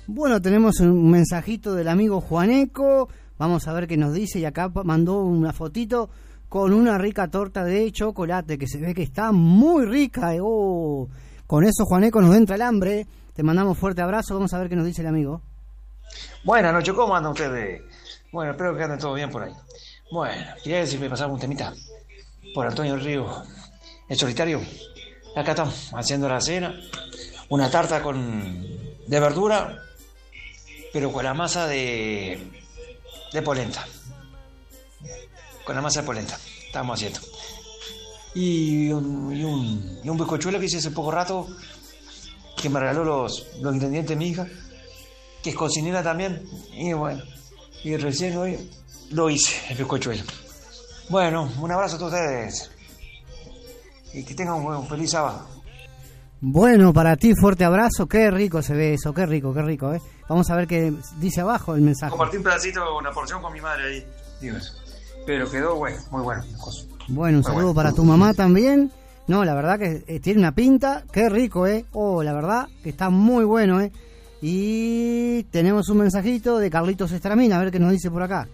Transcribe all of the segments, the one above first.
Bueno, tenemos un mensajito del amigo Juaneco. Vamos a ver qué nos dice. Y acá mandó una fotito con una rica torta de chocolate que se ve que está muy rica. Con eso, Juaneco, nos entra el hambre. Te mandamos fuerte abrazo. Vamos a ver qué nos dice el amigo. Buenas noches, ¿cómo andan ustedes? Bueno, espero que anden todo bien por ahí. Bueno, quería decir, me pasaba un temita por Antonio Río, el solitario. Acá estamos haciendo la cena, una tarta de verdura, pero con la masa de polenta. Con la masa de polenta, estamos haciendo. Y un bizcochuelo que hice hace poco rato, que me regaló los ingredientes de mi hija, que es cocinera también. Y bueno, y recién hoy lo hice, el bizcochuelo. Bueno, un abrazo a todos ustedes. Y que tengan un feliz sábado. Bueno, para ti, fuerte abrazo. Qué rico se ve eso, qué rico, ¿eh? Vamos a ver qué dice abajo el mensaje. Compartí un pedacito, una porción con mi madre ahí. Digo eso. Pero quedó bueno, muy bueno. Bueno, un saludo para tu mamá también. No, la verdad que tiene una pinta. Qué rico, ¿eh? La verdad que está muy bueno, ¿eh? Y tenemos un mensajito de Carlitos Estramín, a ver qué nos dice por acá.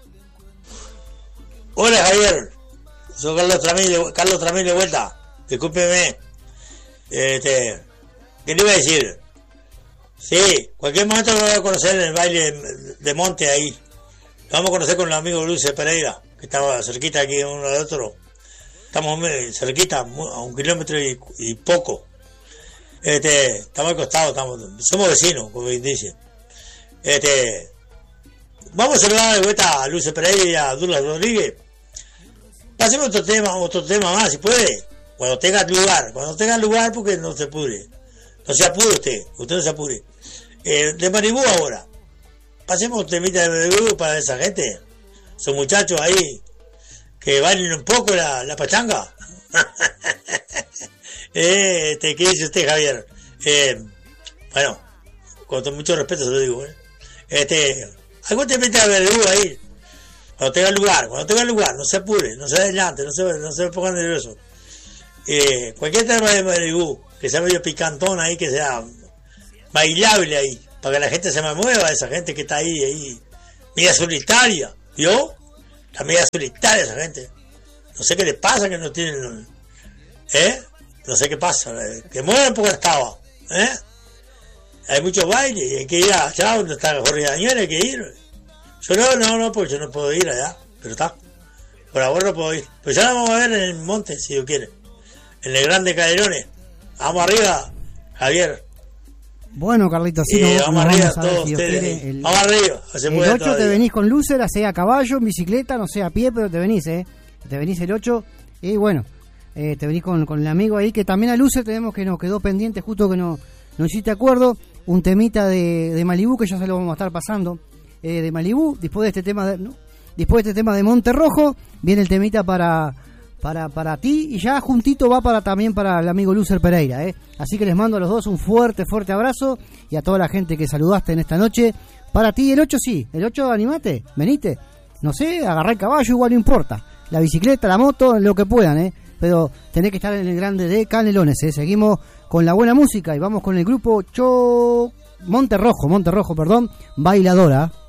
Hola, Javier. Soy Carlos Tramín de vuelta. Discúlpeme. ¿Qué le iba a decir? Sí, cualquier momento lo voy a conocer en el baile de monte ahí. Lo vamos a conocer con el amigo Luis Pereira, que estaba cerquita aquí uno del otro. Estamos cerquita, a 1 kilómetro y poco. Estamos al costado, somos vecinos, como bien dice. Vamos a saludar de vuelta a Luis Pereira y a Douglas Rodríguez. Pasemos otro tema más, si puede. Cuando tenga lugar, porque no se apure. No se apure usted no se apure. De Maribú ahora. Pasemos un temita de Maribú para esa gente. Esos muchachos ahí, que bailen un poco la pachanga. ¿Qué dice usted, Javier? Bueno, con mucho respeto se lo digo, algún temita de Maribú ahí. Cuando tenga lugar, no se apure, no se adelante, no se ponga nervioso. Cualquier tema de Maribú, que sea medio picantón ahí, que sea bailable ahí, para que la gente se me mueva, esa gente que está ahí, media solitaria, ¿vio? La media solitaria esa gente. No sé qué le pasa, que no tienen, no sé qué pasa, que mueven porque estaba, hay muchos bailes, y hay que ir allá donde está Jorge Dañera, hay que ir. Yo no, porque yo no puedo ir allá, pero está. Por ahora no puedo ir. Pues ya la vamos a ver en el monte, si Dios quiere. En el Grande Caderones. Vamos arriba, Javier. Bueno, Carlitos, sí, vamos arriba todos ustedes. Vamos arriba. El 8 te venís con Lúcera, sea a caballo, en bicicleta, no sé, a pie, pero te venís, Te venís el 8 y bueno, te venís con el amigo ahí, que también a Lúcera tenemos que nos quedó pendiente, justo que no hiciste acuerdo, un temita de Malibú, que ya se lo vamos a estar pasando. De Malibú, después de este tema de Monterrojo, viene el temita para ti, y ya juntito va también para el amigo Lucer Pereira, así que les mando a los dos un fuerte abrazo, y a toda la gente que saludaste en esta noche. Para ti el 8, sí, el 8, animate, venite, no sé, agarrá el caballo, igual no importa, la bicicleta, la moto, lo que puedan, pero tenés que estar en el Grande de Canelones. Seguimos con la buena música y vamos con el grupo Monterrojo, Bailadora.